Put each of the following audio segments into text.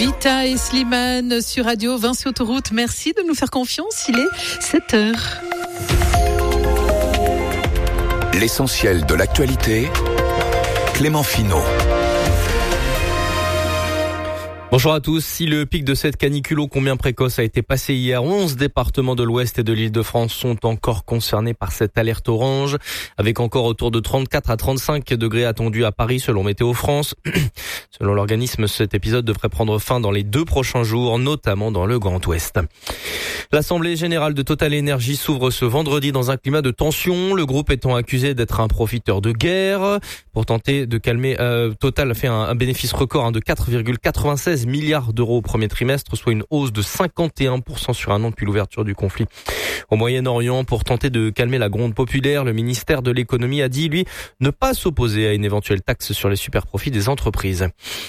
Vita et Slimane sur Radio Vinci Autoroute. Merci de nous faire confiance. Il est 7h. L'essentiel de l'actualité, Clément Finot. Bonjour à tous. Si le pic de cette canicule ô combien précoce a été passé hier, 11 départements de l'Ouest et de l'Île-de-France sont encore concernés par cette alerte orange, avec encore autour de 34 à 35 degrés attendus à Paris selon Météo France. Selon l'organisme, cet épisode devrait prendre fin dans les 2 prochains jours, notamment dans le Grand Ouest. L'Assemblée générale de Total Energy s'ouvre ce vendredi dans un climat de tension, le groupe étant accusé d'être un profiteur de guerre. Pour tenter de calmer, Total a fait un bénéfice record de 4,96 milliards d'euros au premier trimestre, soit une hausse de 51% sur un an depuis l'ouverture du conflit au Moyen-Orient. Pour tenter de calmer la gronde populaire, le ministère de l'économie a dit, lui, ne pas s'opposer à une éventuelle taxe sur les superprofits des entreprises.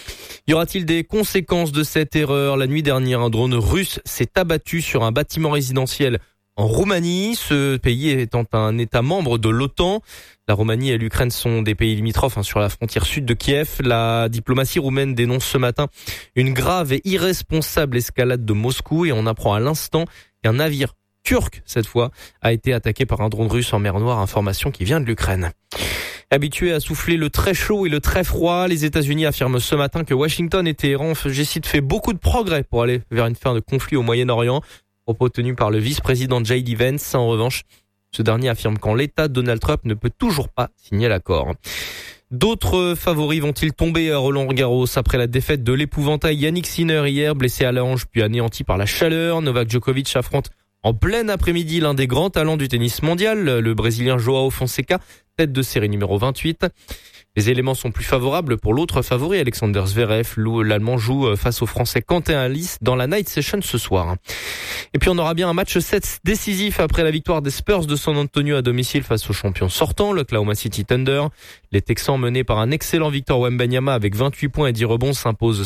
Y aura-t-il des conséquences de cette erreur ? La nuit dernière, un drone russe s'est abattu sur un bâtiment résidentiel en Roumanie, ce pays étant un État membre de l'OTAN. La Roumanie et l'Ukraine sont des pays limitrophes sur la frontière sud de Kiev. La diplomatie roumaine dénonce ce matin une grave et irresponsable escalade de Moscou et on apprend à l'instant qu'un navire turc, cette fois, a été attaqué par un drone russe en mer Noire, information qui vient de l'Ukraine. Habitués à souffler le très chaud et le très froid, les États-Unis affirment ce matin que Washington et Téhéran, je cite, fait beaucoup de progrès pour aller vers une fin de conflit au Moyen-Orient. Propos tenus par le vice-président J.D. Vance. En revanche, ce dernier affirme qu'en l'état, Donald Trump ne peut toujours pas signer l'accord. D'autres favoris vont-ils tomber à Roland-Garros après la défaite de l'épouvantail Yannick Sinner hier, blessé à la hanche puis anéanti par la chaleur? Novak Djokovic affronte en plein après-midi l'un des grands talents du tennis mondial, le Brésilien João Fonseca, tête de série numéro 28. Les éléments sont plus favorables pour l'autre favori, Alexander Zverev. L'Allemand joue face au Français Quentin Halys dans la Night Session ce soir. Et puis on aura bien un match 7 décisif après la victoire des Spurs de San Antonio à domicile face aux champions sortants, le Oklahoma City Thunder. Les Texans, menés par un excellent Victor Wembanyama avec 28 points et 10 rebonds, s'imposent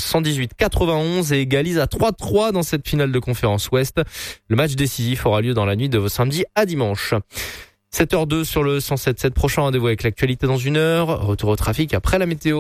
118-91 et égalisent à 3-3 dans cette finale de conférence Ouest. Le match décisif aura lieu dans la nuit de samedi à dimanche. 7h02 sur le 107.7. Prochain rendez-vous avec l'actualité dans 1 heure. Retour au trafic après la météo.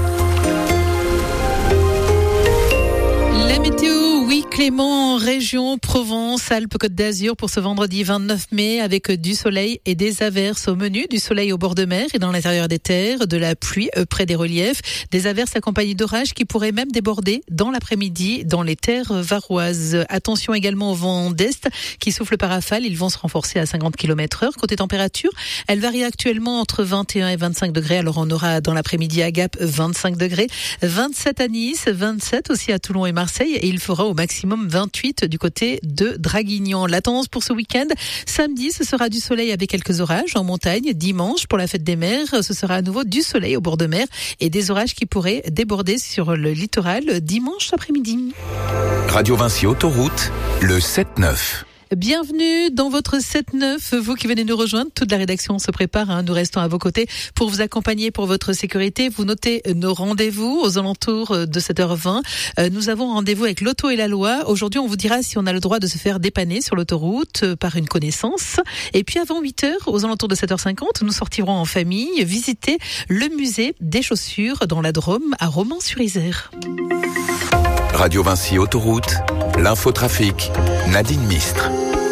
La météo, oui, Clément, région Provence-Alpes-Côte d'Azur pour ce vendredi 29 mai avec du soleil et des averses au menu, du soleil au bord de mer et dans l'intérieur des terres, de la pluie près des reliefs, des averses accompagnées d'orages qui pourraient même déborder dans l'après-midi dans les terres varoises. Attention également au vent d'est qui souffle par rafale, ils vont se renforcer à 50 km/h. Côté température, elle varie actuellement entre 21 et 25 degrés, alors on aura dans l'après-midi à Gap 25 degrés, 27 à Nice, 27 aussi à Toulon et Marseille et il fera au maximum 28 du côté de Draguignan. La tendance pour ce week-end, samedi, ce sera du soleil avec quelques orages en montagne. Dimanche, pour la fête des mers, ce sera à nouveau du soleil au bord de mer et des orages qui pourraient déborder sur le littoral dimanche après-midi. Radio Vinci Autoroute, le 7-9. Bienvenue dans votre 7-9, vous qui venez nous rejoindre. Toute la rédaction se prépare, nous restons à vos côtés pour vous accompagner pour votre sécurité. Vous notez nos rendez-vous aux alentours de 7h20. Nous avons rendez-vous avec l'auto et la loi. Aujourd'hui, on vous dira si on a le droit de se faire dépanner sur l'autoroute par une connaissance. Et puis avant 8h, aux alentours de 7h50, nous sortirons en famille visiter le musée des chaussures dans la Drôme à Romans-sur-Isère. Radio Vinci Autoroute, l'infotrafic, Nadine Mistre.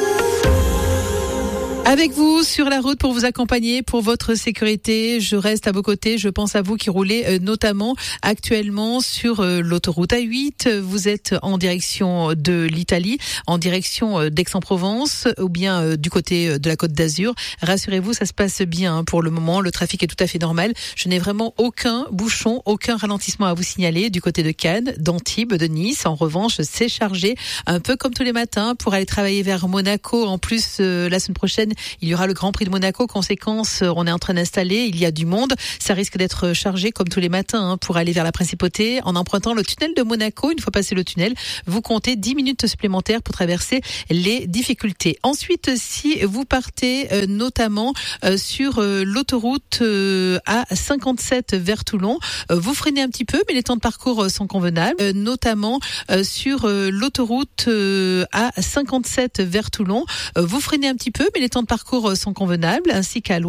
Avec vous sur la route pour vous accompagner pour votre sécurité. Je reste à vos côtés. Je pense à vous qui roulez notamment actuellement sur l'autoroute A8. Vous êtes en direction de l'Italie, en direction d'Aix-en-Provence ou bien du côté de la Côte d'Azur. Rassurez-vous, ça se passe bien pour le moment. Le trafic est tout à fait normal. Je n'ai vraiment aucun bouchon, aucun ralentissement à vous signaler du côté de Cannes, d'Antibes, de Nice. En revanche, c'est chargé un peu comme tous les matins pour aller travailler vers Monaco. En plus, la semaine prochaine, il y aura le Grand Prix de Monaco. Conséquence, on est en train d'installer. Il y a du monde. Ça risque d'être chargé comme tous les matins pour aller vers la Principauté. En empruntant le tunnel de Monaco, une fois passé le tunnel, vous comptez 10 minutes supplémentaires pour traverser les difficultés. Ensuite, si vous partez notamment sur l'autoroute A57 vers Toulon, vous freinez un petit peu, mais les temps de parcours sont convenables. Notamment sur l'autoroute A57 vers Toulon, vous freinez un petit peu, mais les temps de parcours sont convenables, ainsi qu'à